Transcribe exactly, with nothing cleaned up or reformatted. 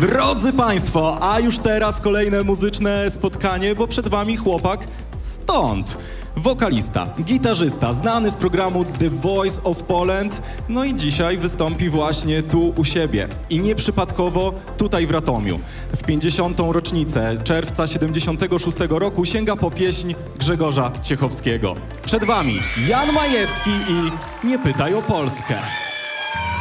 Drodzy Państwo, a już teraz kolejne muzyczne spotkanie, bo przed Wami chłopak stąd. Wokalista, gitarzysta, znany z programu The Voice of Poland, no i dzisiaj wystąpi właśnie tu u siebie. I nieprzypadkowo tutaj w Radomiu. W pięćdziesiątą rocznicę czerwca siedemdziesiątego szóstego roku sięga po pieśń Grzegorza Ciechowskiego. Przed Wami Jan Majewski i Nie pytaj o Polskę.